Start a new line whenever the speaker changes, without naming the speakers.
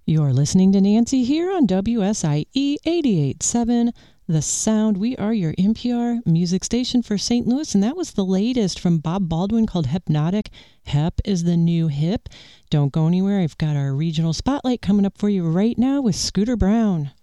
You're listening to Nancy here on WSIE 88.7 The Sound. We are your NPR music station for St. Louis, and that was the latest from Bob Baldwin called Hypnotic. Hep is the new hip. Don't go anywhere. I've got our regional spotlight coming up for you right now with Scooter Brown.